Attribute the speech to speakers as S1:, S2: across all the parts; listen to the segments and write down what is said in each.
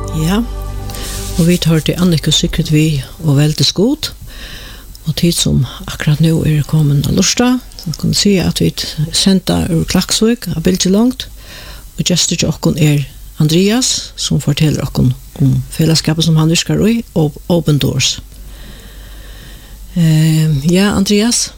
S1: Ja, og vi tar til Annika Sikret vi og veldig god. Og tid som akkurat nå kommet av Lorsta, så kan si at vi sendte ur Klaksvik av Bilge langt, og gestur til oss Andreas, som forteller oss om fellesskapet som han virker i, og Open Doors. Ja, Andreas,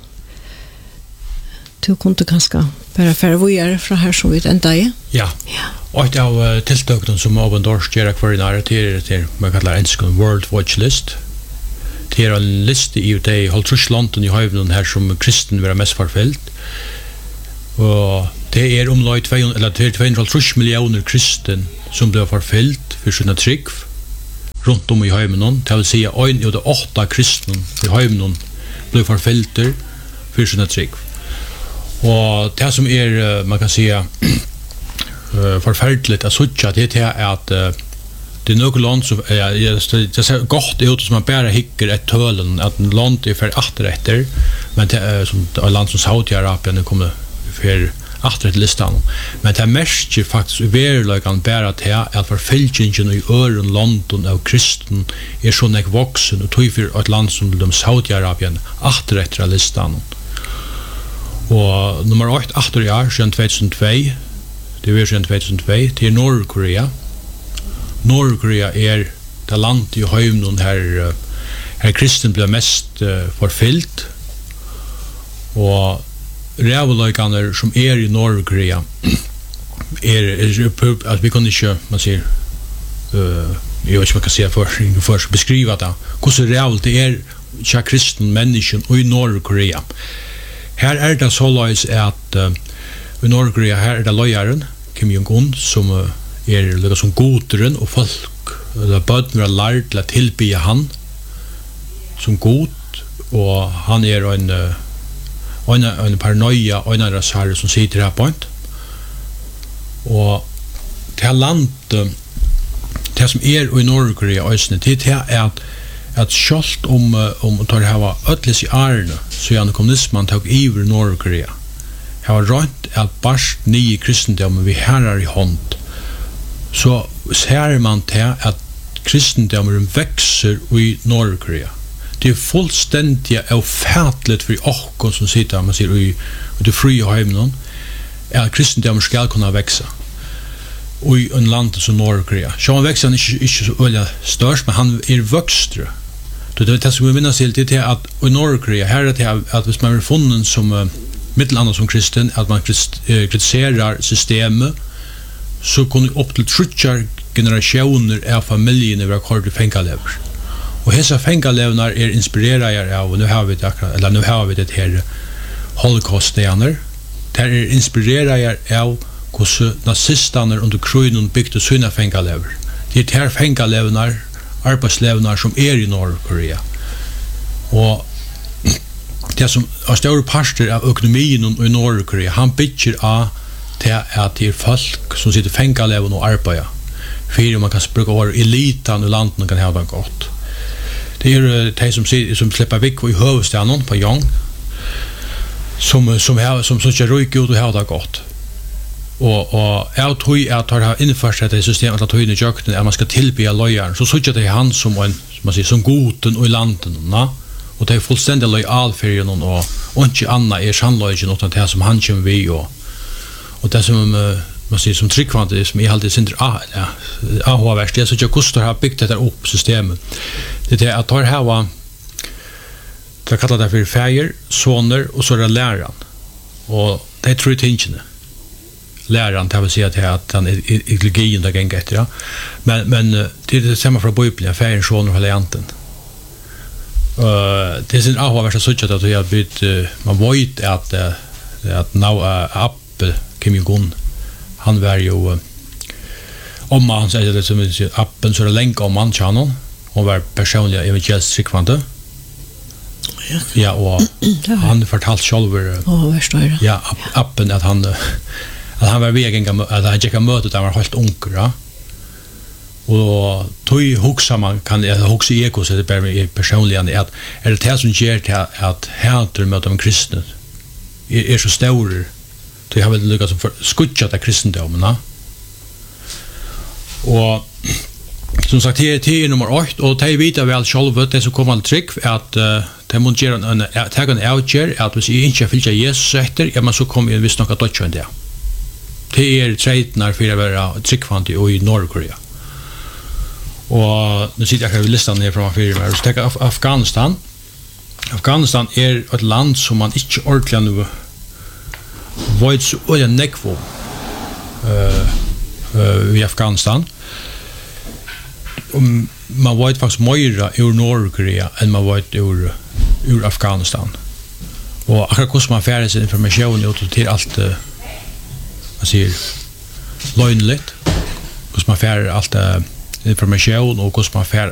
S1: du kunne kanskje bare færre fra her som vi enda i.
S2: Ja. Og et av tiltøkene som Open Doors gjør hver nære til man kallar en World Watch List. Det en liste i det Holtruslandet i Høyvnen her som kristen vil mest forfølt. Og det omlag 230 millioner kristen som blir forfølt for sine trygg rundt om i Høyvnen. Det vil si at 1 av 8 kristen i Høyvnen blir forfølt for sine trygg. Og det som man kan si forferdelig at suttja det at det noe land som det ser godt ut som man bare hikker et tølen at en land for etter men det som et land som Saudi-Arabien kommer for etter listan men det mest faktisk uverløygan bare til at forfølgingen i øren London av kristen sånn ek voksen og tog for et land som Saudi-Arabien etter listan og nummer 8 etter år siden 2002 det var siden 2002 til Nord-Korea. Nord-Korea det land i Høyvnen her kristen blir mest forfyllt og ræveløykene som i Nord-Korea at vi kan ikke man sier jeg vet ikke hva kan si for å beskrive det hvordan rævel det ikke kristen mennesken i Nord-Korea her det så løys at i Nord-Korea her det løyeren Kim Jong-un som lukket som goderen og folk eller bøtten er lært til å tilby han som god og han en paranoia og en rasare som sitter her på en og til land det som i Nord-Korea det at selv om tar hava ødles i ærene så gjerne kommunismen tok iver Nord-Korea hava rønt at barst nye kristendommen vi herrar i hånd så ser man til at kristendommen vekser i Nord-Korea det fullstendig ofattelig for oss som sitter man sier i det frie heimen at kristendommen skal kunne vekse i en land som Nord-Korea så han vekser han ikke så veldig størst men han vokstre det som vi minnes til det er at i Nord-Korea her det at hvis man er funnet som mittelandet som kristen at man kritiserer systemet så kunne opp til 30 generasjoner av familiene være kort i fengalever. Og disse fengalevene inspirerer av, og nå har vi det her holocaust-stener, det inspirerer av hvordan nazistene under krigen bygde sine fengalever. Det her fengalevene, arbeidslevene som i Nord-Korea. Og det som er større parter av økonomien i Nord-Korea, han bygger av til at det folk som sitter fengaleven og arbeider for man kan bruke året eliten i landet kan ha det godt det de som slipper vekk i hovedstaden på Young som ikke ryker ut og har det godt og jeg tror at det har innført det systemet at høyne jøkken at man skal tilby løyeren så synes jeg det han som som goden i landet og det fullstendig lojal for noen og ikke annet sannløygen utan det som han kommer vi og det som man sier som tryggvante som jeg alltid synder avhåverst det så ikke hvordan har byggt dette opp systemet det at tar her det kallar det for feir, soner og så det læreren og det tror tingene læreren det vil si at han ideologien det ganger etter men det det samme fra Bibelen feir, soner og lejanten det er sin avhåverst at så ikke at man vet at nå Apple Kim Jong-un han var jo om han sier det som appen så det lenge om han kjenner og var personlig evangelisk tryggvante ja og han fortalte selv ja appen at han var vegen at han ikke møtet han var helt unger og tog hoksa man kan hoksa i ekos det bare personlig at det som gjør til at hater møter med kristne så større det har väl lyckats skutcha det kristendomen och som sagt, det är nummer 8, och det vet väl själva det som kommer till trick att det måste göra en outger att hvis jag inte följer Jesus efter, ja men så kommer vi visst något dotch där. Det är traitnar för att vara trickfantig i Nordkorea. Och nu sitter jag här vid listan ner från firma. Så tänker Afghanistan. Afghanistan är ett land som man inte ordentligt nu vet så öde nekvo i Afghanistan. Man vet faktiskt mer ur Nordkorea än man vet ur Afghanistan. Och akkurat hur man färdas information ut till allt man säger lögnligt. Hur man färdas allt information och hur man